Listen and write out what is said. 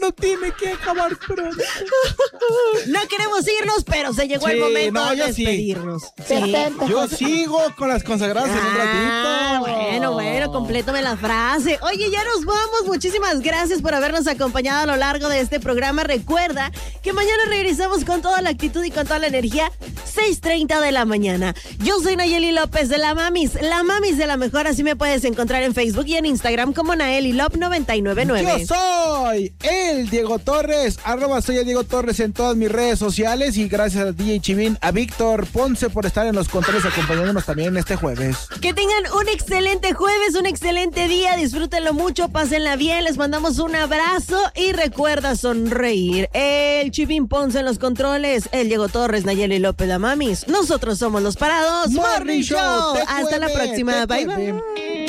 mundo tiene que acabar pronto. No queremos irnos, pero se llegó el momento de despedirnos. Sí. Yo sigo con las consagradas en un ratito. Bueno, complétame la frase. Oye, ya nos vamos. Muchísimas gracias por habernos acompañado a lo largo de este programa. Recuerda que mañana regresamos con toda la actitud y con toda la energía, 6:30 de la mañana. Yo soy Nayeli López de La Mamis de la Mejor. Así me puedes encontrar en Facebook y en Instagram como NaeliLop999. Yo soy el Diego Torres, @soy el Diego Torres en todas mis redes sociales. Y gracias a DJ Chivín, a Víctor Ponce por estar en los controles acompañándonos también este jueves. Que tengan un excelente jueves, un excelente día, disfrútenlo mucho, pásenla bien, les mandamos un abrazo y recuerda sonreír. El Chivín Ponce en los controles, el Diego Torres, Nayeli López, La Mamis. Nosotros somos los Parados Morning Show. Hasta la próxima, bye bye.